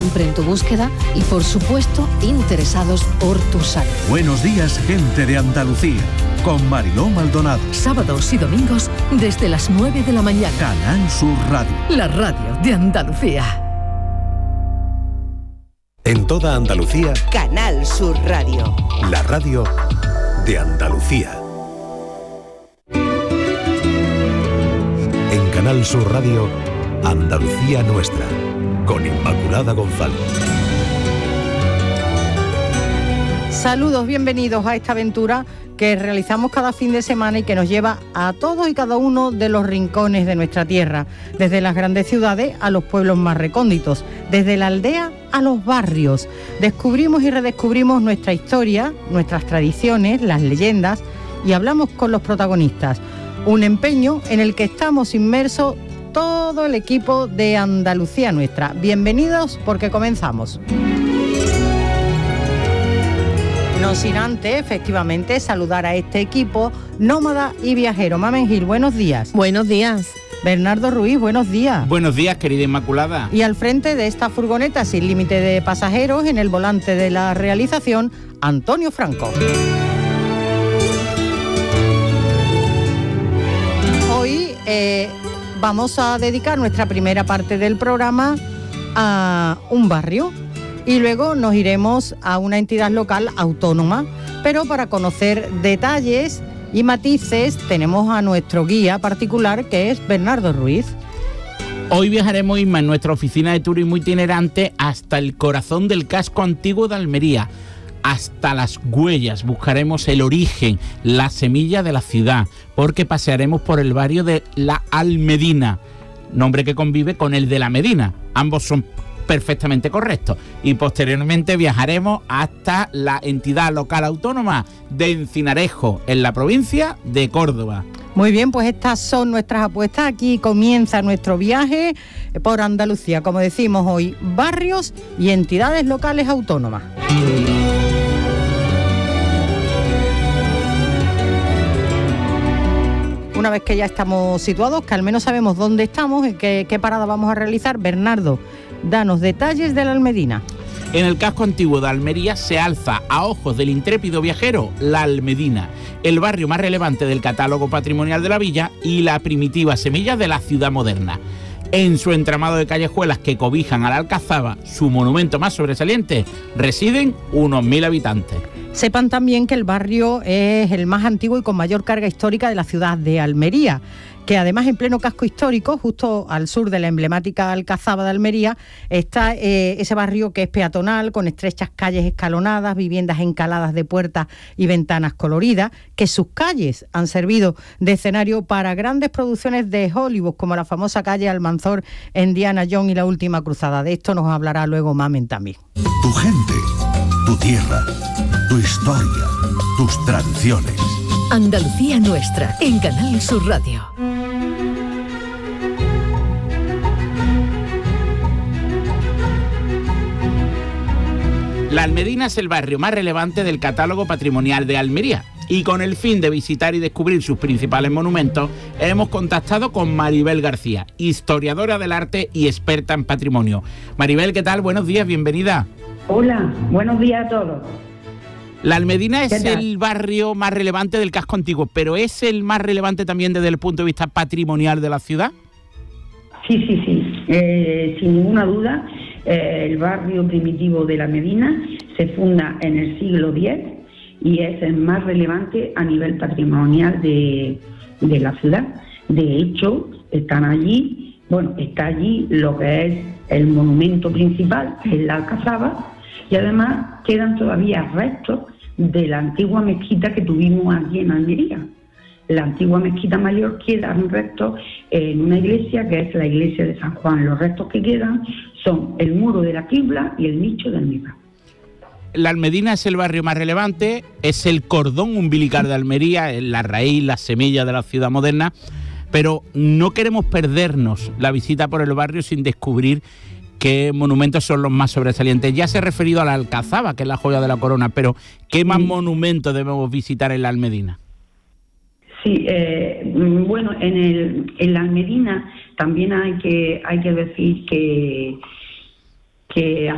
siempre en tu búsqueda y, por supuesto, interesados por tu salud. Buenos días, gente de Andalucía, con Mariló Maldonado. Sábados y domingos desde las 9 de la mañana. Canal Sur Radio. La radio de Andalucía. En toda Andalucía, Canal Sur Radio. La radio de Andalucía. En Canal Sur Radio, Andalucía Nuestra, con Inmaculada González. Saludos, bienvenidos a esta aventura que realizamos cada fin de semana y que nos lleva a todos y cada uno de los rincones de nuestra tierra, desde las grandes ciudades a los pueblos más recónditos, desde la aldea a los barrios. Descubrimos y redescubrimos nuestra historia, nuestras tradiciones, las leyendas y hablamos con los protagonistas. Un empeño en el que estamos inmersos todo el equipo de Andalucía Nuestra. Bienvenidos porque comenzamos. No sin antes, efectivamente, saludar a este equipo nómada y viajero. Mamen Gil, buenos días. Buenos días. Bernardo Ruiz, buenos días. Buenos días, querida Inmaculada. Y al frente de esta furgoneta sin límite de pasajeros, en el volante de la realización, Antonio Franco. Hoy vamos a dedicar nuestra primera parte del programa a un barrio. Y luego nos iremos a una entidad local autónoma, pero para conocer detalles y matices tenemos a nuestro guía particular, que es Bernardo Ruiz. Hoy viajaremos, Inma, en nuestra oficina de turismo itinerante hasta el corazón del casco antiguo de Almería, hasta las huellas. Buscaremos el origen, la semilla de la ciudad, porque pasearemos por el barrio de La Almedina, nombre que convive con el de La Medina. Ambos son perfectamente correcto. Y posteriormente viajaremos hasta la entidad local autónoma de Encinarejo, en la provincia de Córdoba. Muy bien, pues estas son nuestras apuestas. Aquí comienza nuestro viaje por Andalucía. Como decimos hoy, barrios y entidades locales autónomas. Una vez que ya estamos situados, que al menos sabemos dónde estamos, en qué parada vamos a realizar, Bernardo, danos detalles de la Almedina. En el casco antiguo de Almería se alza, a ojos del intrépido viajero, la Almedina, el barrio más relevante del catálogo patrimonial de la villa y la primitiva semilla de la ciudad moderna. En su entramado de callejuelas que cobijan a la Alcazaba, su monumento más sobresaliente, residen unos 1000 habitantes. Sepan también que el barrio es el más antiguo y con mayor carga histórica de la ciudad de Almería, que además en pleno casco histórico, justo al sur de la emblemática Alcazaba de Almería, está ese barrio que es peatonal, con estrechas calles escalonadas, viviendas encaladas de puertas y ventanas coloridas, que sus calles han servido de escenario para grandes producciones de Hollywood, como la famosa calle Almanzor, Indiana Jones y La Última Cruzada. De esto nos hablará luego Mamen también. Tu gente, tu tierra, tu historia, tus tradiciones. Andalucía Nuestra, en Canal Sur Radio. La Almedina es el barrio más relevante del catálogo patrimonial de Almería y con el fin de visitar y descubrir sus principales monumentos hemos contactado con Maribel García, historiadora del arte y experta en patrimonio. Maribel, ¿qué tal? Buenos días, bienvenida. Hola, buenos días a todos. La Almedina es el barrio más relevante del casco antiguo, pero ¿es el más relevante también desde el punto de vista patrimonial de la ciudad? Sí, sin ninguna duda. El barrio primitivo de La Medina se funda en el siglo X y es el más relevante a nivel patrimonial de la ciudad. De hecho, está allí lo que es el monumento principal, que es la Alcazaba, y además quedan todavía restos de la antigua mezquita que tuvimos aquí en Almería. La antigua mezquita mayor quedan restos en una iglesia que es la iglesia de San Juan. Los restos que quedan son el muro de la quibla y el nicho del almíbar. La Almedina es el barrio más relevante, es el cordón umbilical de Almería, es la raíz, la semilla de la ciudad moderna, pero no queremos perdernos la visita por el barrio sin descubrir qué monumentos son los más sobresalientes. Ya se ha referido a la Alcazaba, que es la joya de la corona, pero ¿qué más monumentos debemos visitar en la Almedina? Sí, bueno, en la Almedina también hay que decir que